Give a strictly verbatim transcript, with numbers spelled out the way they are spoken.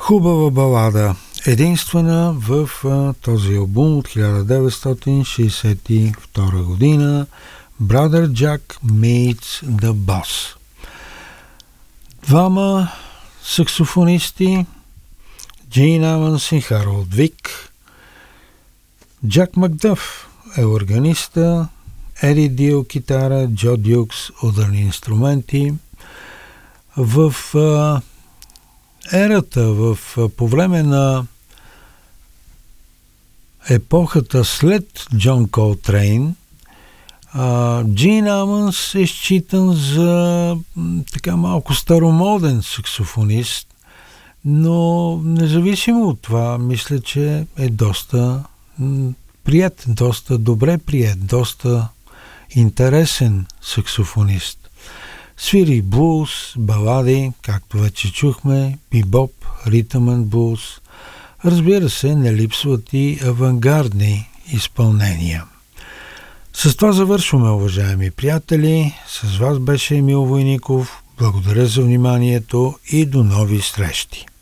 Хубава балада, единствена в а, този албум от хиляда деветстотин шейсет и втора година, Brother Jack Meets the Boss. Двама саксофонисти, Джин Амънс и Харолд Вик. Джак Макдъф е органиста, Еди Дил китара, Джо Дюкс ударни инструменти. В а, ерата, в, а, по време на епохата след Джон Колтрейн, Джин Амънс е считан за м, така малко старомоден саксофонист, но независимо от това, мисля, че е доста м, прият, доста добре прият, доста интересен саксофонист. Свири блуз, балади, както вече чухме, бибоп, ритъм енд блуз. Разбира се, не липсват и авангардни изпълнения. С това завършваме, уважаеми приятели. С вас беше Емил Войников. Благодаря за вниманието и до нови срещи.